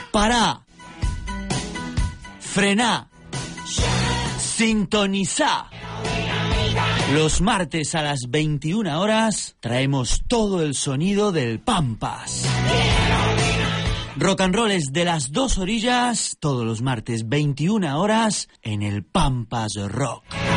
Pará, frená, sintonizá. Los martes a las 21 horas traemos todo el sonido del Pampas. Rock and roll es de las dos orillas, todos los martes 21 horas en el Pampas Rock.